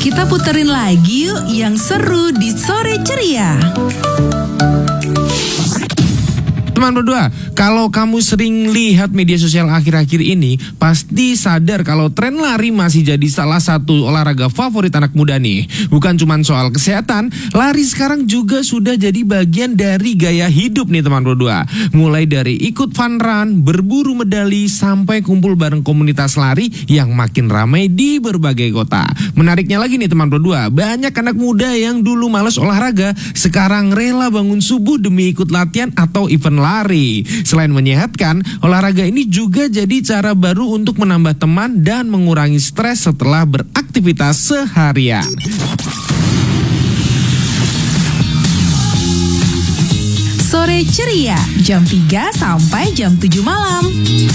Kita puterin lagi yuk yang seru di Sore Ceria. Teman berdua, kalau kamu sering lihat media sosial akhir-akhir ini, pasti sadar kalau tren lari masih jadi salah satu olahraga favorit anak muda nih. Bukan cuma soal kesehatan, lari sekarang juga sudah jadi bagian dari gaya hidup nih teman berdua. Mulai dari ikut fun run, berburu medali, sampai kumpul bareng komunitas lari yang makin ramai di berbagai kota. Menariknya lagi nih teman berdua, banyak anak muda yang dulu malas olahraga, sekarang rela bangun subuh demi ikut latihan atau event lari. Selain menyehatkan, olahraga ini juga jadi cara baru untuk menambah teman dan mengurangi stres setelah beraktivitas seharian. Sore Ceria, jam 3 sampai jam 7 malam.